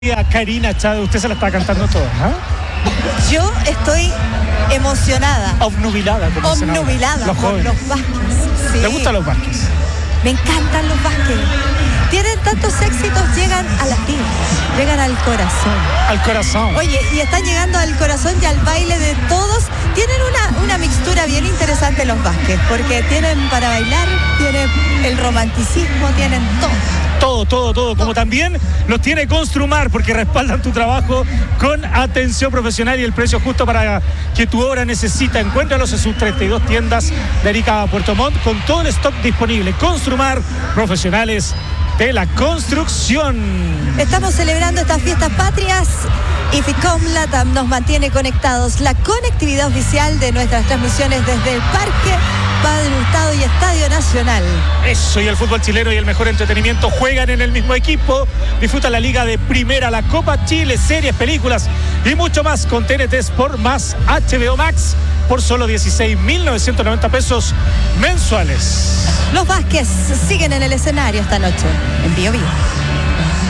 Karina Chávez, usted se la está cantando toda, ¿no? Yo estoy emocionada. Obnubilada, como dicen ahora Obnubilada los por jóvenes. los Vázquez. Sí. ¿Le gustan los Vázquez? Me encantan los Vázquez. Tienen tantos éxitos, llegan a las vidas, llegan al corazón. Al corazón. Oye, y están llegando al corazón y al baile de todos. Tienen una mixtura bien interesante los Vázquez, porque tienen para bailar, tienen el romanticismo, tienen todo. Como también los tiene Construmar, porque respaldan tu trabajo con atención profesional y el precio justo para que tu obra necesita. Encuéntralos en sus 32 tiendas de Arica a Puerto Montt con todo el stock disponible. Construmar, profesionales de la construcción. Estamos celebrando estas fiestas patrias y Ficom Latam nos mantiene conectados. La conectividad oficial de nuestras transmisiones desde el Parque Padre Hurtado y Estadio Nacional. Eso, y el fútbol chileno y el mejor entretenimiento juegan en el mismo equipo. Disfruta la Liga de Primera, la Copa Chile, series, películas y mucho más con TNT Sport más HBO Max por solo 16.990 pesos mensuales. Los Vázquez siguen en el escenario esta noche en Bio Bio.